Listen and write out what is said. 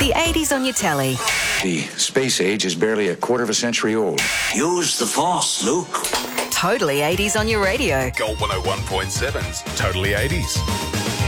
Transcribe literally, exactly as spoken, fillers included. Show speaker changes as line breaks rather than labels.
The eighties on your telly.
The space age is barely a quarter of a century old.
Use the Force, Luke.
Totally eighties on your radio.
Gold one oh one point seven's Totally eighties.